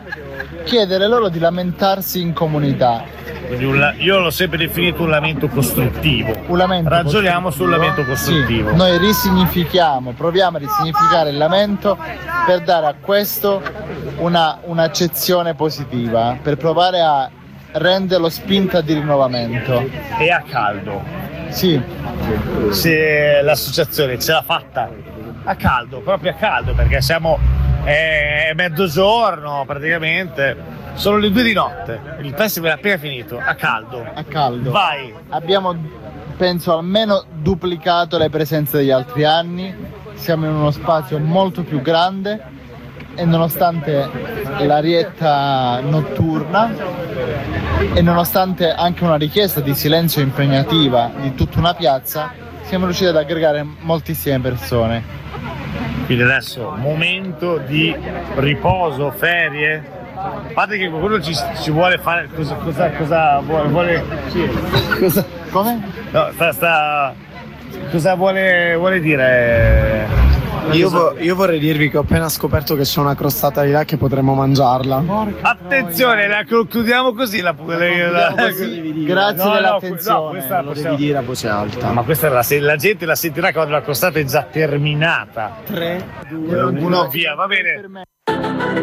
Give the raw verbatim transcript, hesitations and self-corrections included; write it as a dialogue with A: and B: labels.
A: chiedere loro di lamentarsi in comunità.
B: Quindi un la- io l'ho sempre definito un lamento costruttivo.
A: Un lamento
B: Ragioniamo sul lamento costruttivo.
A: Sì, noi risignifichiamo, proviamo a risignificare il lamento per dare a questo una, un'accezione positiva, per provare a renderlo spinta di rinnovamento.
B: E a caldo.
A: Sì.
B: Se l'associazione ce l'ha fatta a caldo, proprio a caldo, perché siamo è mezzogiorno praticamente. Sono le due di notte, il festival è appena finito, a caldo.
A: A caldo.
B: Vai!
A: Abbiamo, penso, almeno duplicato le presenze degli altri anni, siamo in uno spazio molto più grande e nonostante l'arietta notturna e nonostante anche una richiesta di silenzio impegnativa di tutta una piazza, siamo riusciti ad aggregare moltissime persone.
B: Quindi adesso momento di riposo, ferie. A parte che qualcuno ci, ci vuole fare. Cosa, cosa, cosa vuole. vuole cosa,
A: Come?
B: No, sta, sta, cosa vuole, vuole dire?
C: Io, vo- io vorrei dirvi che ho appena scoperto che c'è una crostata di là che potremmo mangiarla.
B: Attenzione, la concludiamo così. La, la, la,
A: Così. Grazie
B: no,
A: dell'attenzione.
B: No, questa
C: Lo
B: possiamo-
C: devi dire a voce alta.
B: Ma questa la, la gente la sentirà quando la crostata è già terminata.
C: tre,
B: Uno, via, va bene.